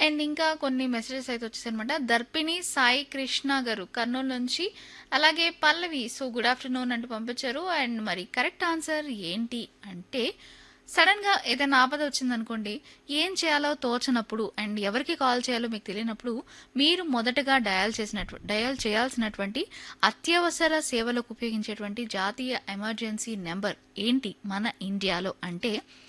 And ఇంకా కొన్ని messages అయితే వచ్చేసాయనమాట. దర్పిణి సాయి కృష్ణ గారు కర్నూలు నుంచి, అలాగే పల్లవి సో గుడ్ ఆఫ్టర్నూన్ అంటూ పంపించారు. అండ్ మరి కరెక్ట్ ఆన్సర్ ఏంటి అంటే సడన్గా ఏదైనా ఆపద వచ్చిందనుకోండి, ఏం చేయాలో తోచనప్పుడు అండ్ ఎవరికి కాల్ చేయాలో మీకు తెలియనప్పుడు మీరు మొదటగా డయల్ చేయాల్సినటువంటి అత్యవసర సేవలకు ఉపయోగించేటువంటి జాతీయ ఎమర్జెన్సీ నెంబర్ ఏంటి మన ఇండియాలో అంటే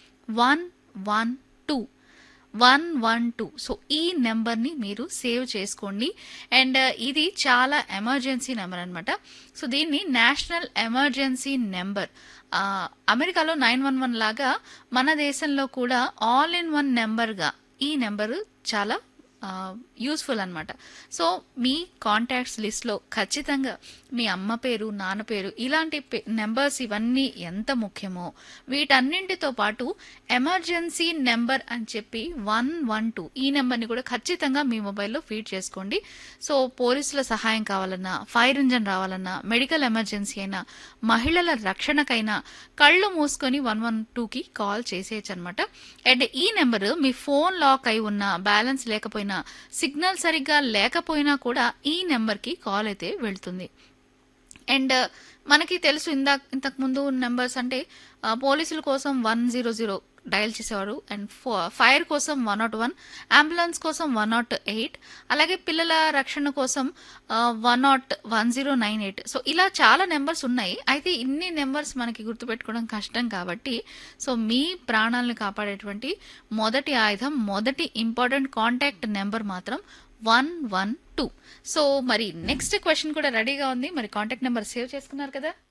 112. 112. సో ఈ నెంబర్ని మీరు సేవ్ చేసుకోండి. అండ్ ఇది చాలా ఎమర్జెన్సీ నెంబర్ అనమాట. సో దీన్ని నేషనల్ ఎమర్జెన్సీ నెంబర్. అమెరికాలో 911 లాగా మన దేశంలో కూడా ఆల్ ఇన్ వన్ నెంబర్గా ఈ నెంబరు చాలా యూస్ఫుల్ అనమాట. సో మీ కాంటాక్ట్స్ లిస్ట్లో ఖచ్చితంగా మీ అమ్మ పేరు, నాన్న పేరు, ఇలాంటి నెంబర్స్ ఇవన్నీ ఎంత ముఖ్యమో వీటన్నింటితో పాటు ఎమర్జెన్సీ నెంబర్ అని చెప్పి 112 ఈ నెంబర్ని కూడా ఖచ్చితంగా మీ మొబైల్లో ఫీడ్ చేసుకోండి. సో పోలీసుల సహాయం కావాలన్నా, ఫైర్ ఇంజన్ రావాలన్నా, మెడికల్ ఎమర్జెన్సీ అయినా, మహిళల రక్షణకైనా కళ్ళు మూసుకొని 112కి కాల్ చేసేయచ్చు అనమాట. అండ్ ఈ నెంబర్ మీ ఫోన్ లాక్ అయి ఉన్నా, బ్యాలెన్స్ లేకపోయినా, సిగ్నల్ సరిగ్గా లేకపోయినా కూడా ఈ నెంబర్కి కాల్ అయితే వెళ్తుంది. అండ్ మనకి తెలుసు ఇంతకు ముందు నెంబర్స్ అంటే పోలీసుల కోసం 100 డయల్ చేసేవారు, అండ్ ఫైర్ కోసం 101, అంబులెన్స్ కోసం 108, అలాగే పిల్లల రక్షణ కోసం 1098. సో ఇలా చాలా నెంబర్స్ ఉన్నాయి. అయితే ఇన్ని నెంబర్స్ మనకి గుర్తుపెట్టుకోవడం కష్టం కాబట్టి సో మీ ప్రాణాలను కాపాడేటువంటి మొదటి ఆయుధం, మొదటి ఇంపార్టెంట్ కాంటాక్ట్ నెంబర్ మాత్రం 112. సో మరి నెక్స్ట్ క్వశ్చన్ కూడా రెడీగా ఉంది. మరి కాంటాక్ట్ నెంబర్ సేవ్ చేసుకున్నారు కదా?